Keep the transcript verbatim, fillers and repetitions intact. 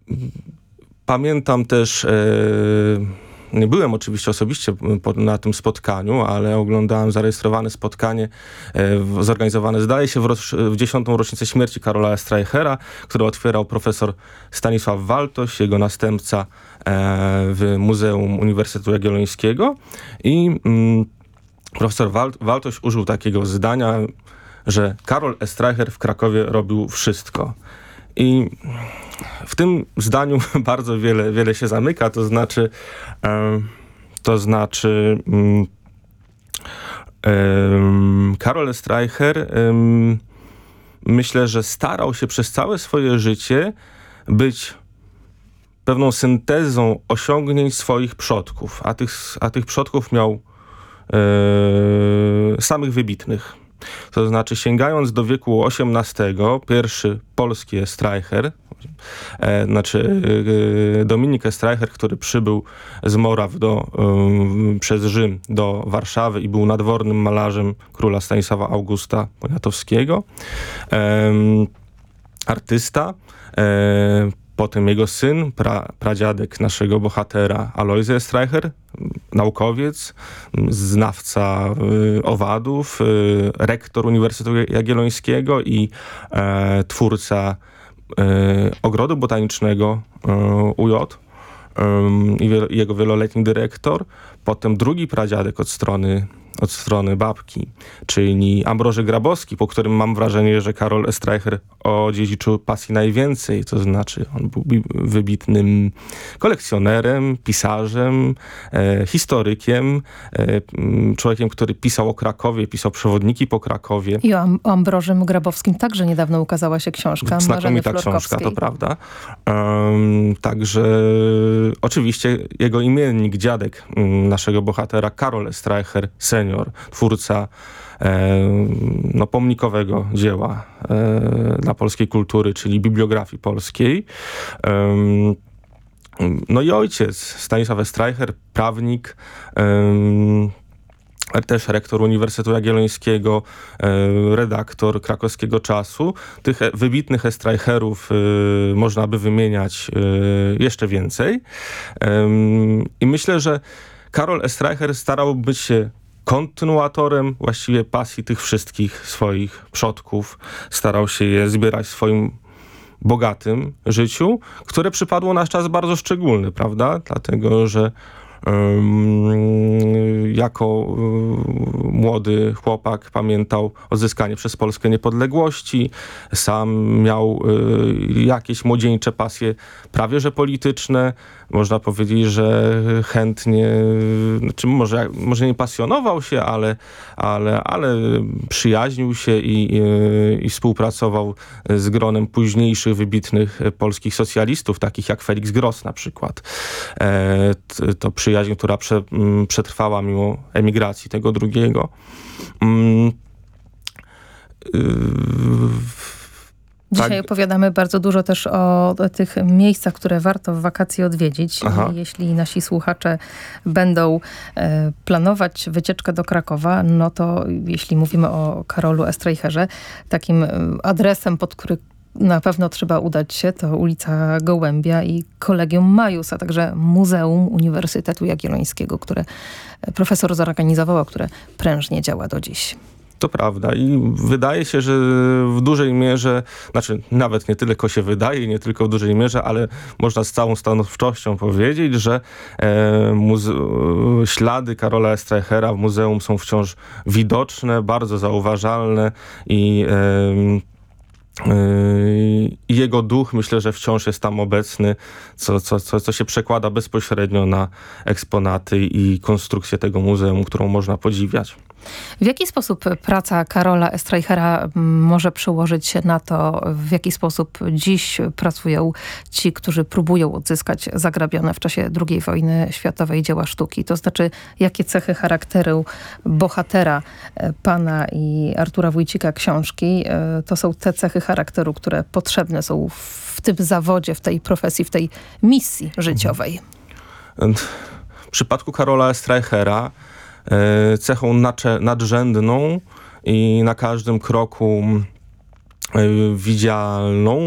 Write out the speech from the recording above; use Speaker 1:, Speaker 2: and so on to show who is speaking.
Speaker 1: Pamiętam też, e, nie byłem oczywiście osobiście po, na tym spotkaniu, ale oglądałem zarejestrowane spotkanie e, zorganizowane, zdaje się, w, roz, w dziesiątą rocznicę śmierci Karola Streichera, które otwierał profesor Stanisław Waltoś, jego następca e, w Muzeum Uniwersytetu Jagiellońskiego. I mm, profesor Wal, Waltoś użył takiego zdania, że Karol Streicher w Krakowie robił wszystko. I w tym zdaniu bardzo wiele, wiele się zamyka, to znaczy, e, to znaczy e, Karol Streicher e, myślę, że starał się przez całe swoje życie być pewną syntezą osiągnięć swoich przodków, a tych, a tych przodków miał e, samych wybitnych. To znaczy, sięgając do wieku osiemnastego, pierwszy polski Streicher, e, znaczy e, Dominik Streicher, który przybył z Moraw do, e, przez Rzym do Warszawy i był nadwornym malarzem króla Stanisława Augusta Poniatowskiego, e, artysta, e, potem jego syn, pra, pradziadek naszego bohatera Alojzy Streicher, naukowiec, znawca y, owadów, y, rektor Uniwersytetu Jagiellońskiego i e, twórca y, Ogrodu Botanicznego y, U J y, i wie, jego wieloletni dyrektor. Potem drugi pradziadek od strony od strony babki, czyli Ambroży Grabowski, po którym mam wrażenie, że Karol Streicher odziedziczył pasji najwięcej, to znaczy on był wybitnym kolekcjonerem, pisarzem, e, historykiem, e, człowiekiem, który pisał o Krakowie, pisał przewodniki po Krakowie.
Speaker 2: I o, Am- o Ambrożym Grabowskim także niedawno ukazała się książka.
Speaker 1: Znakomita książka, to prawda. Um, także oczywiście jego imiennik, dziadek um, naszego bohatera, Karol Streicher, senior, twórca e, no, pomnikowego dzieła e, dla polskiej kultury, czyli bibliografii polskiej. E, no i ojciec, Stanisław Streicher, prawnik, e, też rektor Uniwersytetu Jagiellońskiego, e, redaktor krakowskiego Czasu. Tych wybitnych Streicherów e, można by wymieniać e, jeszcze więcej. E, I myślę, że Karol Streicher starałby się kontynuatorem właściwie pasji tych wszystkich swoich przodków. Starał się je zbierać w swoim bogatym życiu, które przypadło na czas bardzo szczególny, prawda? Dlatego, że um, jako um, młody chłopak pamiętał odzyskanie przez Polskę niepodległości. Sam miał um, jakieś młodzieńcze pasje prawie że polityczne. Można powiedzieć, że chętnie, znaczy może, może nie pasjonował się, ale, ale, ale przyjaźnił się i, i, i współpracował z gronem późniejszych wybitnych polskich socjalistów, takich jak Felix Gross na przykład. E, to przyjaźń, która prze, m, przetrwała mimo emigracji tego drugiego. Mm, y,
Speaker 2: Dzisiaj
Speaker 1: tak.
Speaker 2: opowiadamy bardzo dużo też o, o tych miejscach, które warto w wakacje odwiedzić.
Speaker 1: Aha.
Speaker 2: Jeśli nasi słuchacze będą e, planować wycieczkę do Krakowa, no to jeśli mówimy o Karolu Streicherze, takim adresem, pod który na pewno trzeba udać się, to ulica Gołębia i Collegium Maius, a także Muzeum Uniwersytetu Jagiellońskiego, które profesor zorganizował, a które prężnie działa do dziś.
Speaker 1: To prawda i wydaje się, że w dużej mierze, znaczy nawet nie tylko się wydaje, nie tylko w dużej mierze, ale można z całą stanowczością powiedzieć, że e, muze- ślady Karola Streichera w muzeum są wciąż widoczne, bardzo zauważalne i e, i jego duch, myślę, że wciąż jest tam obecny, co, co, co, co się przekłada bezpośrednio na eksponaty i konstrukcję tego muzeum, którą można podziwiać.
Speaker 2: W jaki sposób praca Karola Streichera może przełożyć się na to, w jaki sposób dziś pracują ci, którzy próbują odzyskać zagrabione w czasie drugiej wojny światowej dzieła sztuki? To znaczy, jakie cechy charakteru bohatera pana i Artura Wójcika książki to są te cechy charakteru, które potrzebne są w tym zawodzie, w tej profesji, w tej misji życiowej?
Speaker 1: W przypadku Karola Streichera cechą nadrzędną i na każdym kroku widzialną